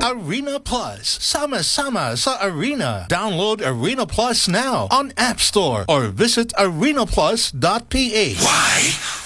Arena Plus. Sama-sama sa Arena. Download Arena Plus now on App Store or visit arenaplus.ph. Why?